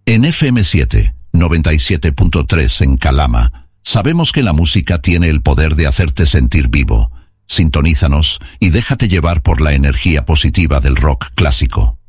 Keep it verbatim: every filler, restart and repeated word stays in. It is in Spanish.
En F M siete, noventa y siete punto tres en Calama, sabemos que la música tiene el poder de hacerte sentir vivo. Sintonízanos y déjate llevar por la energía positiva del rock clásico.